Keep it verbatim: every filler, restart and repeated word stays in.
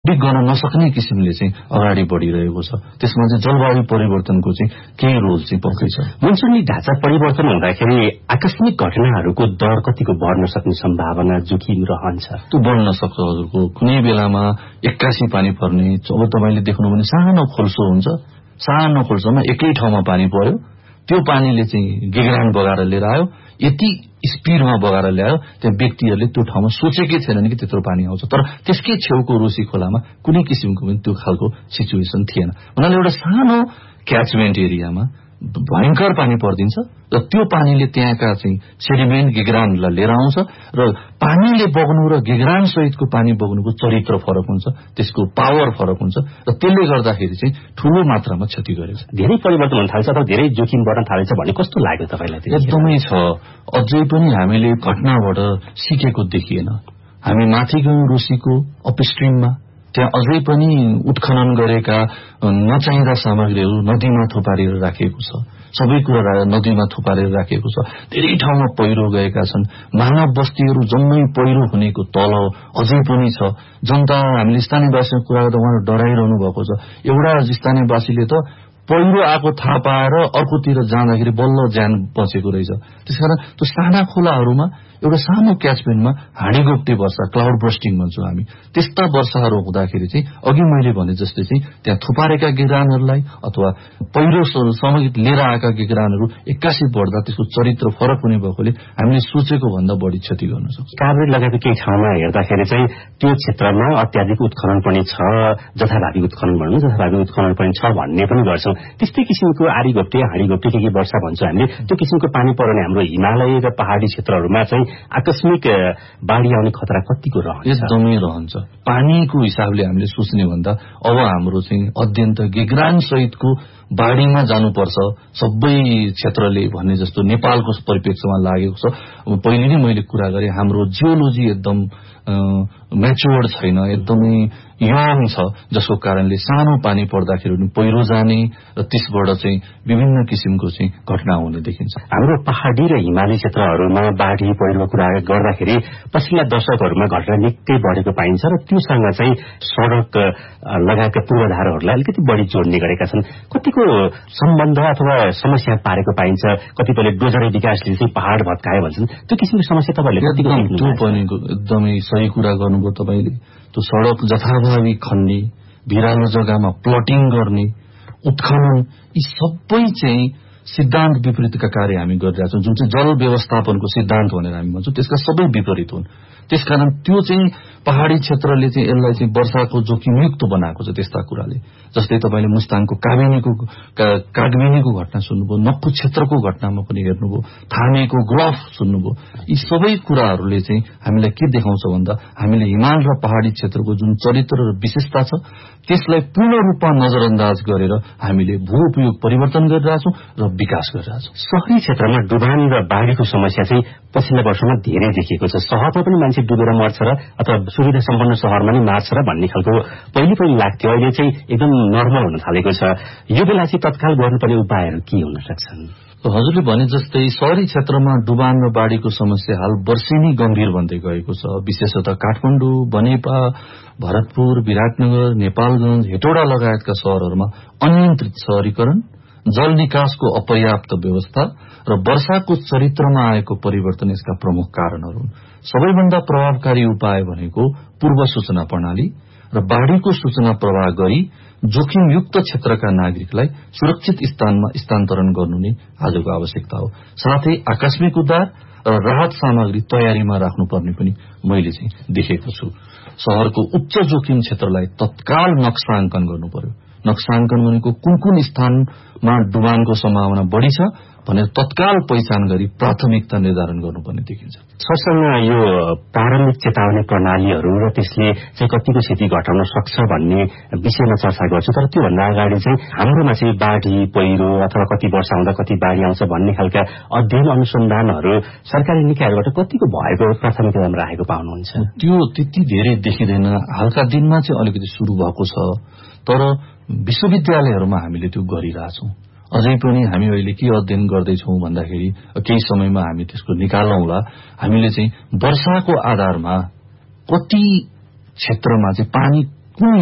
गर्न नसक्ने किसिमले चाहिँ अगाडि बढिरहेको छ। त्यसमा चाहिँ जलवायु परिवर्तनको चाहिँ केही रोल चाहिँ पक्कै छ। मनसुनी ढाँचा परिवर्तन हुँदाखेरि आकस्मिक घटनाहरूको दर कतिको बढ्न सक्ने सम्भावना जोखिम रहन्छ? त्यो बढ्न सक्छ हजुरको। कुनै बेलामा एक्कासी पानी पर्ने, अब तपाईले देख्नु भने सानो खोल्सो हुन्छ, सानो खोल्सोमा एकै ठाउँमा पानी पर्यो, त्यो पानीले चाहिँ गिगरान बगाएर लिएर आयो, यति स्पिडमा बगाएर ल्यायो त्यहाँ व्यक्तिहरूले त्यो ठाउँमा सोचेकै थिएनन् कि त्यत्रो पानी आउँछ। तर त्यसकै छेउको रोसी खोलामा कुनै किसिमको पनि त्यो खालको सिचुएसन थिएन। उनीहरूले एउटा सानो क्याचमेन्ट एरियामा भयंकर पानी पर्दिन्छ र त्यो पानीले त्यहाँका चाहिँ सेडिमेन्ट गिगरानलाई लिएर आउँछ र पानीले बग्नु र गिगरान सहितको पानी बग्नुको चरित्र फरक हुन्छ, त्यसको पावर फरक हुन्छ र त्यसले गर्दाखेरि चाहिँ ठूलो मात्रामा क्षति गरेको छ। धेरै परिवर्तन हुन थाल्छ अथवा धेरै जोखिम बढ्न थालेछ भन्ने कस्तो लाग्यो तपाईलाई? एकदमै छ। अझै पनि हामीले घटनाबाट सिकेको देखिएन। हामी माथि गयौं रोसीको अपस्ट्रिममा, त्यहाँ अझै पनि उत्खनन गरेका नचाहिँदा सामग्रीहरू नदीमा थुपारेर राखिएको छ। सबै कुरा नदीमा थुपारेर राखिएको छ। धेरै ठाउँमा पहिरो गएका छन्। मानव बस्तीहरू जम्मै पहिरो हुनेको तल अझै पनि छ। जनता हामीले स्थानीयवासीको कुरा गर्दा उहाँहरू डराइरहनु भएको छ। एउटा स्थानीयवासीले त पहिरो आएको थाहा पाएर अर्कोतिर जाँदाखेरि बल्ल ज्यान बचेको रहेछ। त्यसकारण त्यो साना खोलाहरूमा एउटा सानो क्याचमेन्टमा हाँडीगोप्टे वर्षा, क्लाउड बर्स्टिङ भन्छौँ हामी, त्यस्ता वर्षाहरू हुँदाखेरि चाहिँ अघि मैले भने जस्तै चाहिँ त्यहाँ थुपारेका गिगरानहरूलाई अथवा पहिरो समेत लिएर आएका गिगरानहरू एक्कासी बढ्दा त्यसको चरित्र फरक हुने भएकोले हामीले सोचेको भन्दा बढी क्षति गर्न सक्छ। काभ्रे लगायतको केही ठाउँमा हेर्दाखेरि चाहिँ त्यो क्षेत्रमा अत्याधिक उत्खनन पनि छ, जथाभावी उत्खनन भनौँ, जथाभावी उत्खनन पनि छ भन्ने पनि गर्छौं। त्यस्तै किसिमको आडीघोप्टे हाँडीघोप्टे के के वर्षा भन्छौँ हामीले, त्यो किसिमको पानी पर्ने हाम्रो हिमालय र पहाड़ी क्षेत्रहरूमा चाहिँ आकस्मिक बाढ़ी आउने खतरा कतिको रहन्छ? एकदमै रहन्छ। पानीको हिसाबले हामीले सोच्ने भन्दा अब हाम्रो चाहिँ अध्ययन त गिगरान सहितको बाढ़ीमा जानुपर्छ सबै क्षेत्रले भन्ने जस्तो नेपालको परिप्रेक्ष्यमा लागेको छ। पहिले नै मैले कुरा गरे हाम्रो जियोलोजी एकदम म्याच्योर्ड छैन, एकदमै यङ छ, जसको कारणले सानो पानी पर्दाखेरि पनि पहिरो जाने र त्यसबाट चाहिँ विभिन्न किसिमको चाहिँ घटना हुने देखिन्छ। हाम्रो पहाडी र हिमाली क्षेत्रहरूमा बाढ़ी पहिरो कुरा गर्दाखेरि पछिल्ला दशकहरूमा घटना निकै बढेको पाइन्छ र त्योसँग चाहिँ सड़क लगायतका पूर्वाधारहरूलाई अलिकति बढी जोड्ने गरेका छन्। कतिको सम्बन्ध अथवा समस्या पारेको पाइन्छ? कतिपयले डोजरे विकासले चाहिँ पहाड़ भत्काए भन्छन्, त्यो किसिमको समस्या तपाईले कतिको त्यो पनि एकदमै सही कुरा गर्नुभयो तपाईले। त्यो सड़क जथाभावी खन्ने, भिरालो जग्गामा प्लटिङ गर्ने, उत्खनन, यी सबै चाहिँ सिद्धान्त विपरीतका कार्य हामी गरिरहेछौँ, जुन चाहिँ जल व्यवस्थापनको सिद्धान्त भनेर हामी भन्छौँ, त्यसका सबै विपरीत हुन्। त्यसकारण त्यो चाहिँ पहाड़ी क्षेत्रले चाहिँ यसलाई चाहिँ वर्षाको जोखिमयुक्त बनाएको छ। त्यस्ता कुराले जस्तै तपाईले मुस्ताङको काबिनीको कागबिनीको घटना सुन्नुभयो, नक्कु क्षेत्रको घटनामा पनि हेर्नुभयो, थामेको ग्लफ सुन्नुभयो, यी सबै कुराहरूले चाहिँ हामीलाई के देखाउँछ भन्दा हामीले हिमाल र पहाड़ी क्षेत्रको जुन चरित्र र विशेषता छ त्यसलाई पूर्ण रूपमा नजरअन्दाज गरेर हामीले भू उपयोग परिवर्तन गरिरहेछौँ र विकास गरिरहेछौँ। शहरी क्षेत्रमा डुबान र बाढ़ीको समस्या चाहिँ पछिल्ला वर्षमा धेरै देखिएको छ। शहरमा पनि मान्छे डुबेर मर्छ र अथवा सुविधा सम्पन्न शहरमा नि मार्छ र भन्ने खालको पहिले पनि लाग्थ्यो, अहिले चाहिँ एकदम नर्मल हुन थालेको छ। यो बेला चाहिँ तत्काल गर्नुपर्ने उपायहरू के हुन सक्छन्? हजुरले भने जस्तै शहरी क्षेत्रमा डुबान र बाढ़ीको समस्या हाल वर्षेनी गम्भीर बन्दै गएको छ। विशेषतः काठमाडौँ, बनेपा, भरतपुर, विराटनगर, नेपालगंज, हेटौडा लगायतका शहरहरूमा अनियन्त्रित शहरीकरण, जल निकासको अपर्याप्त व्यवस्था र वर्षाको चरित्रमा आएको परिवर्तन यसका प्रमुख कारणहरू हुन्। सबैभन्दा प्रभावकारी उपाय भनेको पूर्व सूचना प्रणाली र बाढ़ीको सूचना प्रवाह गरी जोखिमयुक्त क्षेत्रका नागरिकलाई सुरक्षित स्थानमा स्थानान्तरण गर्नु नै आजको आवश्यकता हो। साथै आकस्मिक उद्धार र राहत सामग्री तयारीमा राख्नुपर्ने पनि मैले चाहिँ देखेको छु। शहरको उच्च जोखिम क्षेत्रलाई तत्काल नक्साङ्कन गर्नु पर्यो। नक्साङ्कन भनेको कुन कुन स्थानमा डुबानको सम्भावना बढ़ी छ भनेर तत्काल पहिचान गरी प्राथमिकता निर्धारण गर्नुपर्ने देखिन्छ। सरसँग यो प्रारम्भिक चेतावनी प्रणालीहरू र त्यसले चाहिँ कतिको क्षति घटाउन सक्छ भन्ने विषयमा चर्चा गर्छु, तर त्योभन्दा अगाडि चाहिँ हाम्रोमा चाहिँ बाढ़ी पहिरो अथवा कति वर्ष हुँदा कति बाढ़ी आउँछ भन्ने खालका अध्ययन अनुसन्धानहरू सरकारी निकायबाट कतिको भएको प्राथमिकतामा राखेको पाउनुहुन्छ? त्यो त्यति धेरै देखिँदैन। हालका दिनमा चाहिँ अलिकति शुरू भएको छ, तर विश्वविद्यालयहरूमा हामीले त्यो गरिरहेछौँ। अझै पनि हामी अहिले के अध्ययन गर्दैछौँ भन्दाखेरि केही समयमा हामी त्यसको निकालौंला। हामीले चाहिँ वर्षाको आधारमा कति क्षेत्रमा चाहिँ पानी